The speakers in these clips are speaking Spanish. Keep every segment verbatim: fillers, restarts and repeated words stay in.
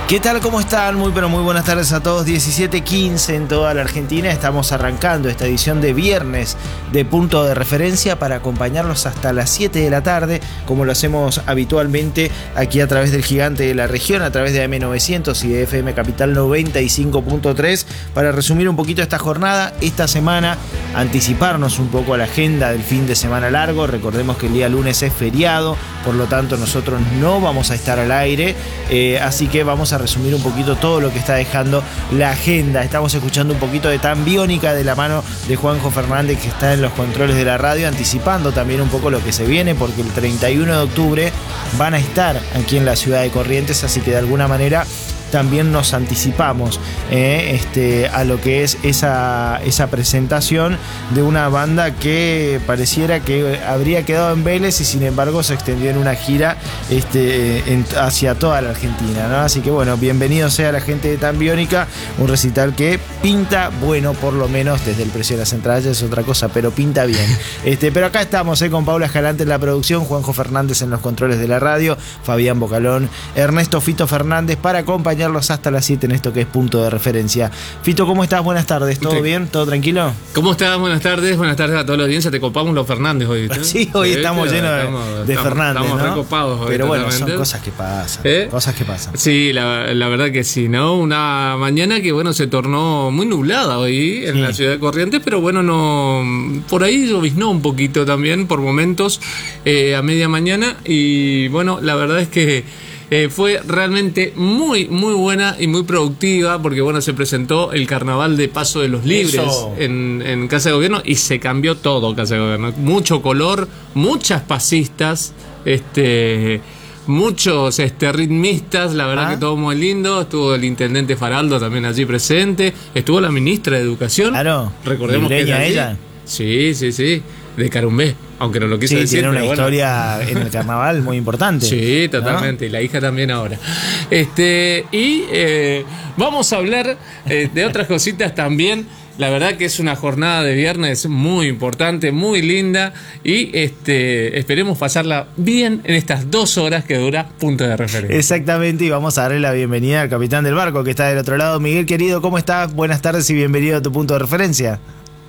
¿Qué tal? ¿Cómo están? Muy pero muy buenas tardes a todos. diecisiete quince en toda la Argentina. Estamos arrancando esta edición de viernes de Punto de Referencia para acompañarlos hasta las siete de la tarde, como lo hacemos habitualmente aquí a través del gigante de la región, a través de A M novecientos y de F M Capital noventa y cinco punto tres, para resumir un poquito esta jornada, esta semana, anticiparnos un poco a la agenda del fin de semana largo. Recordemos que el día lunes es feriado, por lo tanto nosotros no vamos a estar al aire, eh, así que vamos a resumir un poquito todo lo que está dejando la agenda. Estamos escuchando un poquito de Tan Biónica de la mano de Juanjo Fernández, que está en los controles de la radio, anticipando también un poco lo que se viene, porque el treinta y uno de octubre van a estar aquí en la ciudad de Corrientes, así que de alguna manera también nos anticipamos eh, este, a lo que es esa, esa presentación de una banda que pareciera que habría quedado en Vélez y sin embargo se extendió en una gira este, en, hacia toda la Argentina, ¿no? Así que bueno, bienvenido sea la gente de Tan Biónica, un recital que pinta bueno, por lo menos desde el precio de las entradas es otra cosa, pero pinta bien. Este, pero acá estamos eh, con Paula Escalante en la producción, Juanjo Fernández en los controles de la radio, Fabián Bocalón, Ernesto Fito Fernández para acompañar hasta las siete en esto que es Punto de Referencia. Fito, ¿cómo estás? Buenas tardes, ¿todo bien? ¿Todo tranquilo? ¿Cómo estás? Buenas tardes, buenas tardes a toda la audiencia. Te copamos los Fernández hoy, ¿viste? Sí, hoy ¿Sí? estamos llenos de, estamos, de estamos, Fernández, estamos ¿no? recopados hoy. Pero bueno, totalmente. son cosas que pasan, ¿Eh? cosas que pasan. Sí, la, la verdad que sí, ¿no? Una mañana que, bueno, se tornó muy nublada hoy en sí. la ciudad de Corrientes, pero bueno, no por ahí lloviznó un poquito también por momentos eh, a media mañana y bueno, la verdad es que Eh, fue realmente muy, muy buena y muy productiva porque, bueno, se presentó el Carnaval de Paso de los Libres en, en Casa de Gobierno y se cambió todo Casa de Gobierno. Mucho color, muchas pasistas, este... muchos este, ritmistas, la verdad ah. que todo muy lindo. Estuvo el intendente Faraldo también allí presente. Estuvo la ministra de Educación. Claro. Recordemos que ella. ella. Sí, sí, sí. De Carumbé, aunque no lo quiso sí, decir. Tiene una pero historia bueno. en el carnaval muy importante. Sí, totalmente. ¿No? Y la hija también ahora. Este, y eh, vamos a hablar eh, de otras cositas también. La verdad que es una jornada de viernes muy importante, muy linda y este esperemos pasarla bien en estas dos horas que dura Punto de Referencia. Exactamente, y vamos a darle la bienvenida al capitán del barco que está del otro lado. Miguel, querido, ¿cómo estás? Buenas tardes y bienvenido a tu Punto de Referencia.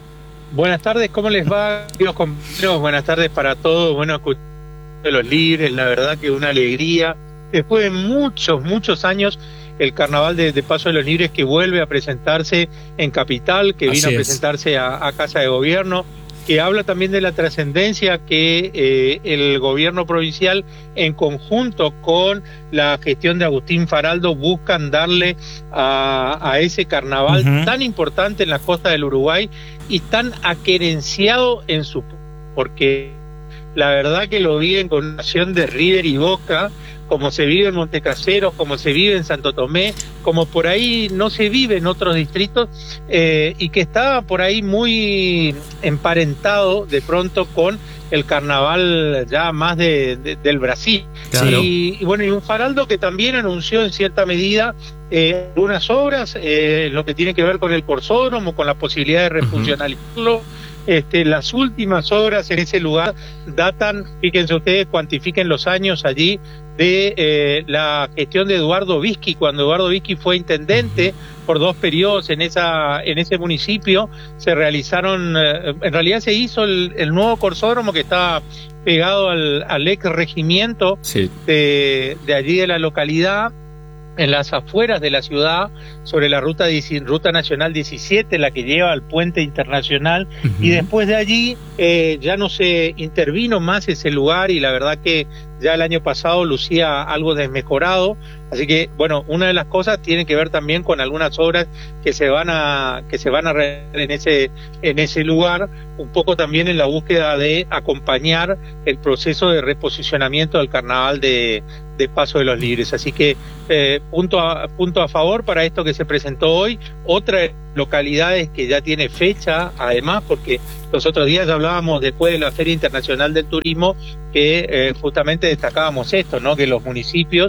Buenas tardes, ¿cómo les va, queridos compañeros? Buenas tardes para todos. Bueno, escuchando los libres, la verdad que una alegría. Después de muchos, muchos años, el Carnaval de, de Paso de los Libres que vuelve a presentarse en Capital, que vino Así a presentarse a, a Casa de Gobierno, que habla también de la trascendencia que eh, el gobierno provincial, en conjunto con la gestión de Agustín Faraldo, buscan darle a, a ese carnaval uh-huh. tan importante en la costa del Uruguay y tan aquerenciado en su... porque la verdad que lo viven con una acción de River y Boca, como se vive en Montecaseros, como se vive en Santo Tomé, como por ahí no se vive en otros distritos, eh, y que está por ahí muy emparentado de pronto con el carnaval ya más de, de, del Brasil. Claro. Y, y bueno, y un Faraldo que también anunció en cierta medida eh, unas obras, eh, lo que tiene que ver con el corsódromo, con la posibilidad de refuncionalizarlo. Uh-huh. Este, las últimas obras en ese lugar datan, fíjense ustedes, cuantifiquen los años allí, de eh, la gestión de Eduardo Vizqui, cuando Eduardo Vizqui fue intendente por dos periodos en esa en ese municipio. Se realizaron, eh, en realidad se hizo el, el nuevo corsódromo que estaba pegado al, al ex regimiento sí. de, de allí de la localidad, en las afueras de la ciudad, sobre la ruta, ruta nacional diecisiete, la que lleva al puente internacional, uh-huh. y después de allí eh, ya no se intervino más ese lugar y la verdad que ya el año pasado lucía algo desmejorado. Así que, bueno, una de las cosas tiene que ver también con algunas obras que se van a que se van a realizar en ese en ese lugar, un poco también en la búsqueda de acompañar el proceso de reposicionamiento del carnaval de, de Paso de los Libres. Así que eh, punto a, punto a favor para esto que se presentó hoy. Otra localidades que ya tiene fecha, además, porque los otros días hablábamos después de la Feria Internacional del Turismo que eh, justamente destacábamos esto, ¿no? Que los municipios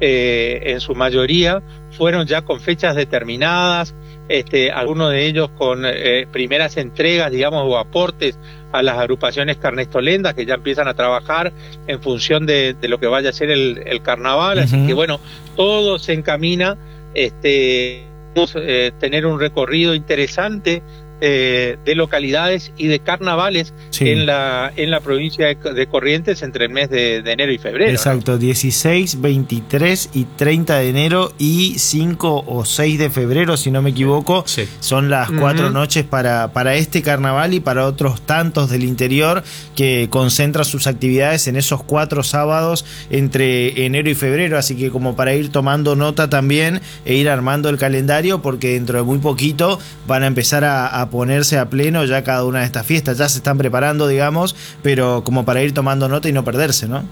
eh, en su mayoría fueron ya con fechas determinadas, este, algunos de ellos con eh, primeras entregas, digamos, o aportes a las agrupaciones carnestolendas que ya empiezan a trabajar en función de, de lo que vaya a ser el, el carnaval. Uh-huh. Así que bueno, todo se encamina, este, vamos a eh, tener un recorrido interesante Eh, de localidades y de carnavales sí. en la en la provincia de, de Corrientes entre el mes de, de enero y febrero. Exacto, ¿no? dieciséis, veintitrés y treinta de enero y cinco o seis de febrero, si no me equivoco, sí. son las cuatro uh-huh. noches para, para este carnaval y para otros tantos del interior que concentran sus actividades en esos cuatro sábados entre enero y febrero, así que como para ir tomando nota también e ir armando el calendario, porque dentro de muy poquito van a empezar a, a ponerse a pleno ya cada una de estas fiestas, ya se están preparando, digamos, pero como para ir tomando nota y no perderse, ¿no?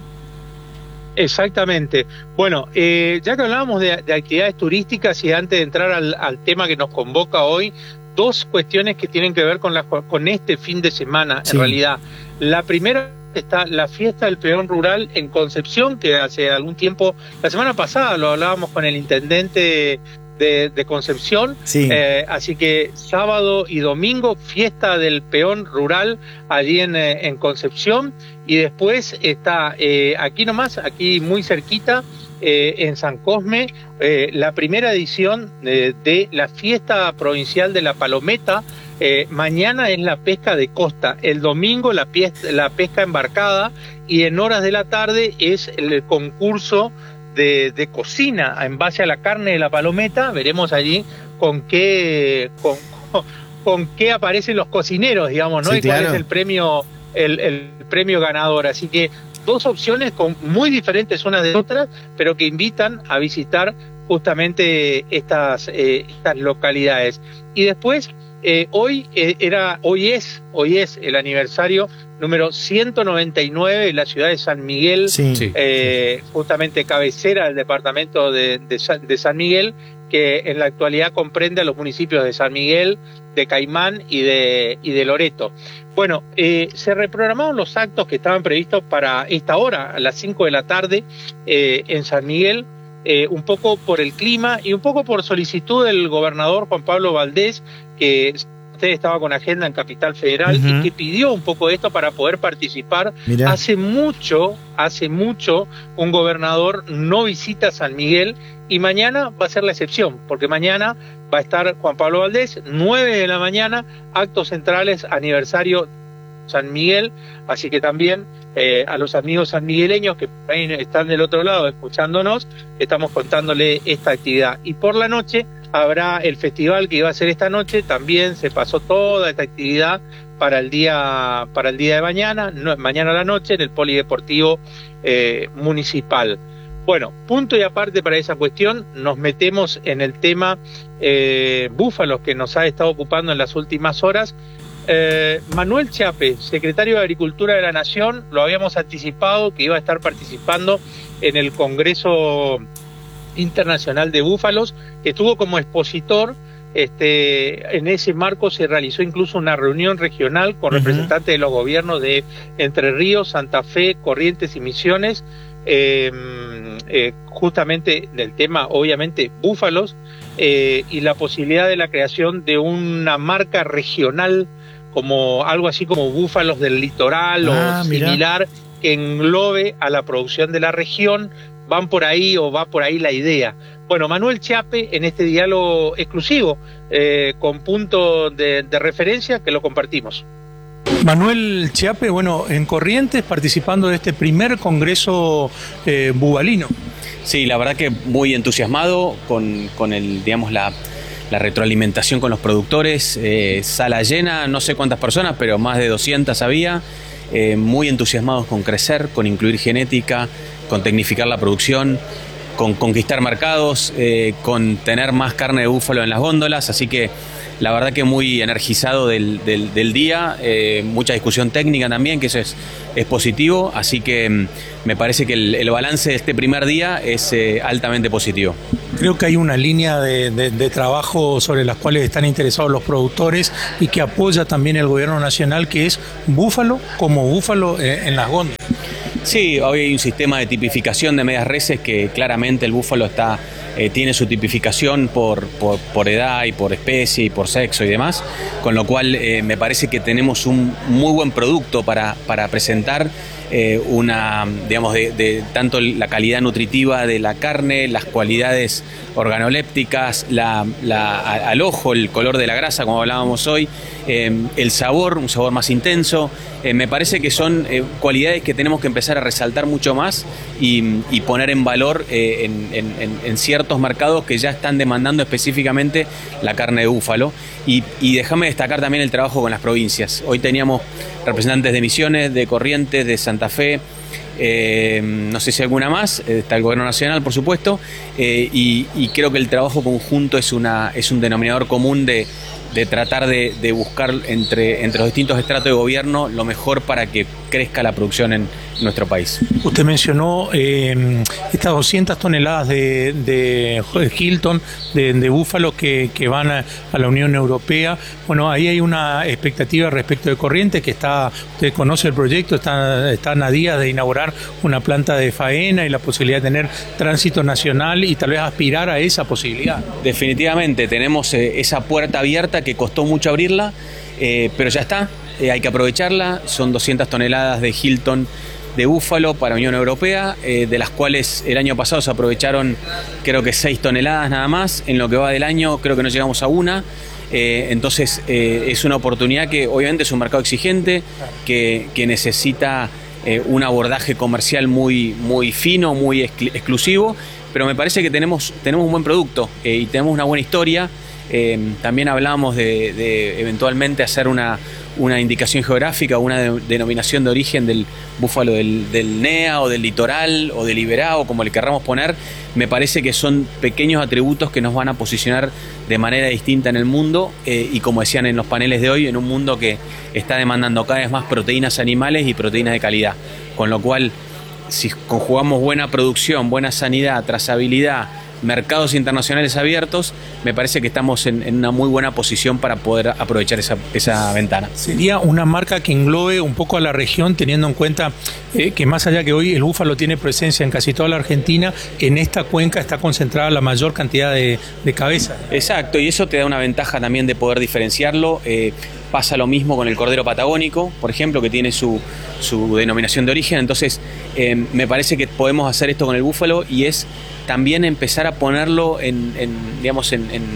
Exactamente. Bueno, eh, ya que hablábamos de, de actividades turísticas y antes de entrar al, al tema que nos convoca hoy, dos cuestiones que tienen que ver con, la, con este fin de semana, sí. en realidad. La primera está la fiesta del peón rural en Concepción, que hace algún tiempo, la semana pasada lo hablábamos con el intendente De, de Concepción, sí. eh, así que sábado y domingo fiesta del peón rural allí en, en Concepción, y después está eh, aquí nomás, aquí muy cerquita, eh, en San Cosme, eh, la primera edición de, de la fiesta provincial de la palometa. Eh, mañana es la pesca de costa, el domingo la, pie, la pesca embarcada, y en horas de la tarde es el concurso De, de cocina en base a la carne de la palometa. Veremos allí con qué con, con, con qué aparecen los cocineros, digamos, ¿no? Sí, y claro. cuál es el premio el, el premio ganador. Así que dos opciones con, muy diferentes unas de otras, pero que invitan a visitar justamente estas eh, estas localidades. Y después eh, hoy eh, era hoy es hoy es el aniversario número ciento noventa y nueve en la ciudad de San Miguel, sí, eh, sí. justamente cabecera del departamento de, de, de San Miguel, que en la actualidad comprende a los municipios de San Miguel, de Caimán y de, y de Loreto. Bueno, eh, se reprogramaron los actos que estaban previstos para esta hora, a las cinco de la tarde, eh, en San Miguel, eh, un poco por el clima y un poco por solicitud del gobernador Juan Pablo Valdés, que usted estaba con agenda en Capital Federal, uh-huh. y que pidió un poco esto para poder participar. Mirá. Hace mucho, hace mucho, un gobernador no visita San Miguel, y mañana va a ser la excepción, porque mañana va a estar Juan Pablo Valdés, nueve de la mañana, actos centrales, aniversario San Miguel, así que también eh, a los amigos sanmigueleños que ahí están del otro lado escuchándonos, estamos contándole esta actividad. Y por la noche habrá el festival que iba a ser esta noche, también se pasó toda esta actividad para el día para el día de mañana, no, mañana a la noche en el Polideportivo eh, Municipal. Bueno, punto y aparte para esa cuestión, nos metemos en el tema eh, búfalos que nos ha estado ocupando en las últimas horas. Eh, Manuel Chiappe, secretario de Agricultura de la Nación, lo habíamos anticipado que iba a estar participando en el Congreso Internacional de Búfalos, que estuvo como expositor. Este, en ese marco se realizó incluso una reunión regional con uh-huh. representantes de los gobiernos de Entre Ríos, Santa Fe, Corrientes y Misiones, eh, eh, justamente del tema, obviamente, búfalos, eh, y la posibilidad de la creación de una marca regional, como algo así como Búfalos del Litoral ah, o similar, mira. que englobe a la producción de la región. Van por ahí o va por ahí la idea. Bueno, Manuel Chiappe en este diálogo exclusivo, eh, con punto de, de referencia que lo compartimos. Manuel Chiappe, bueno, en Corrientes participando de este primer congreso eh, bubalino. Sí, la verdad que muy entusiasmado con, con el, digamos, la, la retroalimentación con los productores, eh, sala llena, no sé cuántas personas, pero más de doscientas había, eh, muy entusiasmados con crecer, con incluir genética, con tecnificar la producción, con conquistar mercados, eh, con tener más carne de búfalo en las góndolas, así que la verdad que muy energizado del, del, del día, eh, mucha discusión técnica también, que eso es, es positivo, así que me parece que el, el balance de este primer día es eh, altamente positivo. Creo que hay una línea de, de, de trabajo sobre las cuales están interesados los productores y que apoya también el gobierno nacional, que es búfalo como búfalo eh, en las góndolas. Sí, hoy hay un sistema de tipificación de medias reses que claramente el búfalo está, eh, tiene su tipificación por, por, por edad y por especie y por sexo y demás, con lo cual eh, me parece que tenemos un muy buen producto para, para presentar. Eh, una, digamos, de, de tanto la calidad nutritiva de la carne, las cualidades organolépticas, la, la, al ojo, el color de la grasa, como hablábamos hoy, eh, el sabor, un sabor más intenso. Eh, me parece que son eh, cualidades que tenemos que empezar a resaltar mucho más y, y poner en valor eh, en, en, en ciertos mercados que ya están demandando específicamente la carne de búfalo. Y, y déjame destacar también el trabajo con las provincias. Hoy teníamos representantes de Misiones, de Corrientes, de Santa Fe, eh, no sé si alguna más, está el Gobierno Nacional, por supuesto, eh, y, y creo que el trabajo conjunto es, una, es un denominador común de, de tratar de, de buscar entre, entre los distintos estratos de gobierno lo mejor para que crezca la producción en nuestro país. Usted mencionó eh, estas doscientas toneladas de, de Hilton, de, de búfalos que, que van a, a la Unión Europea. Bueno, ahí hay una expectativa respecto de Corrientes, que está, usted conoce el proyecto, está, están a días de inaugurar una planta de faena y la posibilidad de tener tránsito nacional y tal vez aspirar a esa posibilidad. Definitivamente, tenemos eh, esa puerta abierta que costó mucho abrirla, eh, pero ya está, eh, hay que aprovecharla. Son doscientas toneladas de Hilton de búfalo para Unión Europea, eh, de las cuales el año pasado se aprovecharon creo que seis toneladas nada más. En lo que va del año creo que no llegamos a una. Eh, entonces eh, es una oportunidad que obviamente es un mercado exigente, que, que necesita eh, un abordaje comercial muy, muy fino, muy exclu- exclusivo, pero me parece que tenemos, tenemos un buen producto eh, y tenemos una buena historia. Eh, también hablamos de, de eventualmente hacer una, una indicación geográfica, una de, denominación de origen del búfalo del, del N E A o del litoral o del Iberá, como le querramos poner. Me parece que son pequeños atributos que nos van a posicionar de manera distinta en el mundo eh, y, como decían en los paneles de hoy, en un mundo que está demandando cada vez más proteínas animales y proteínas de calidad, con lo cual si conjugamos buena producción, buena sanidad, trazabilidad, mercados internacionales abiertos, me parece que estamos en, en una muy buena posición para poder aprovechar esa, esa ventana. Sería una marca que englobe un poco a la región, teniendo en cuenta eh, que más allá que hoy el búfalo tiene presencia en casi toda la Argentina, en esta cuenca está concentrada la mayor cantidad de, de cabezas. Exacto, y eso te da una ventaja también de poder diferenciarlo. Eh, pasa lo mismo con el cordero patagónico, por ejemplo, que tiene su, su denominación de origen. Entonces, eh, me parece que podemos hacer esto con el búfalo y es también empezar a ponerlo en, en digamos, en, en,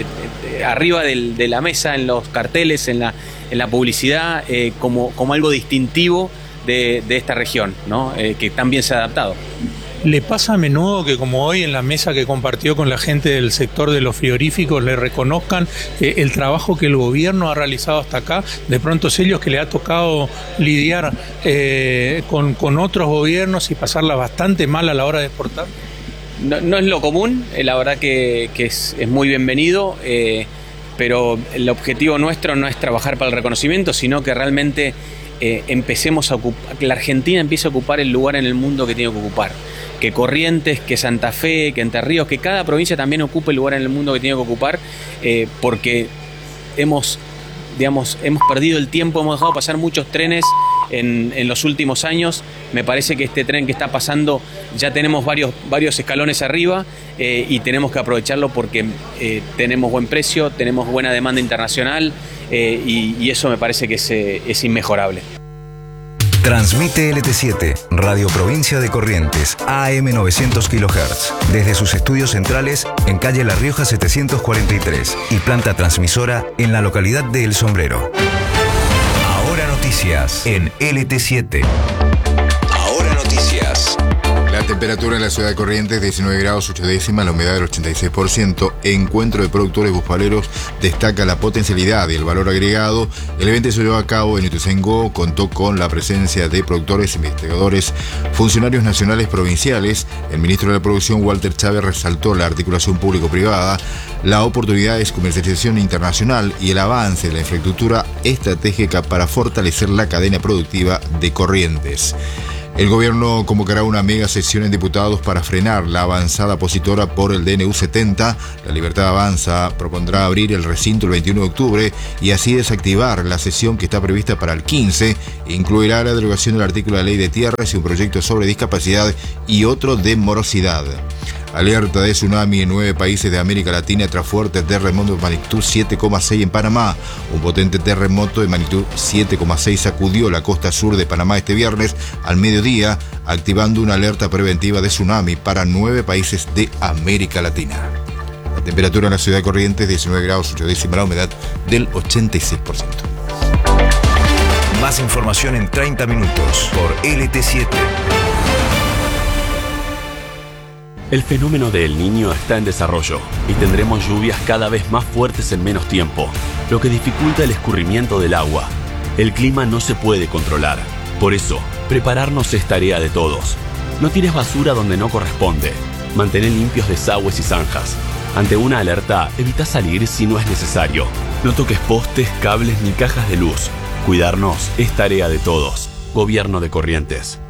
en arriba del, de la mesa, en los carteles, en la, en la publicidad, eh, como, como algo distintivo de, de esta región, ¿no? Eh, que también se ha adaptado. ¿Le pasa a menudo que, como hoy en la mesa que compartió con la gente del sector de los frigoríficos, le reconozcan eh, el trabajo que el gobierno ha realizado hasta acá? De pronto sellos que le ha tocado lidiar eh, con, con otros gobiernos y pasarla bastante mal a la hora de exportar. No, no es lo común, eh, la verdad que, que es, es muy bienvenido, eh, pero el objetivo nuestro no es trabajar para el reconocimiento, sino que realmente eh, empecemos a ocupar, que la Argentina empiece a ocupar el lugar en el mundo que tiene que ocupar. Que Corrientes, que Santa Fe, que Entre Ríos, que cada provincia también ocupe el lugar en el mundo que tiene que ocupar, eh, porque hemos, digamos, hemos perdido el tiempo, hemos dejado pasar muchos trenes en, en los últimos años. Me parece que este tren que está pasando ya tenemos varios, varios escalones arriba eh, y tenemos que aprovecharlo porque eh, tenemos buen precio, tenemos buena demanda internacional eh, y, y eso me parece que es, eh, es inmejorable. Transmite L T siete, Radio Provincia de Corrientes, A M novecientos kilohertz, desde sus estudios centrales en calle La Rioja setecientos cuarenta y tres y planta transmisora en la localidad de El Sombrero. Ahora noticias en L T siete. Ahora noticias. La temperatura en la ciudad de Corrientes, diecinueve grados ocho décimas, la humedad del ochenta y seis por ciento. Encuentro de productores bufaleros destaca la potencialidad y el valor agregado. El evento se llevó a cabo en Ituzaingó, contó con la presencia de productores, investigadores, funcionarios nacionales provinciales. El ministro de la Producción, Walter Chávez, resaltó la articulación público-privada, la oportunidad de comercialización internacional y el avance de la infraestructura estratégica para fortalecer la cadena productiva de Corrientes. El gobierno convocará una mega sesión en diputados para frenar la avanzada opositora por el D N U setenta. La Libertad Avanza propondrá abrir el recinto el veintiuno de octubre y así desactivar la sesión que está prevista para el quince. Incluirá la derogación del artículo de la ley de tierras y un proyecto sobre discapacidad y otro de morosidad. Alerta de tsunami en nueve países de América Latina tras fuerte terremoto de magnitud siete coma seis en Panamá. Un potente terremoto de magnitud siete coma seis sacudió la costa sur de Panamá este viernes al mediodía, activando una alerta preventiva de tsunami para nueve países de América Latina. La temperatura en la ciudad de Corrientes, diecinueve grados ocho décimas, la humedad del ochenta y seis por ciento. Más información en treinta minutos por L T siete. El fenómeno de El Niño está en desarrollo y tendremos lluvias cada vez más fuertes en menos tiempo, lo que dificulta el escurrimiento del agua. El clima no se puede controlar. Por eso, prepararnos es tarea de todos. No tires basura donde no corresponde. Mantén limpios desagües y zanjas. Ante una alerta, evita salir si no es necesario. No toques postes, cables ni cajas de luz. Cuidarnos es tarea de todos. Gobierno de Corrientes.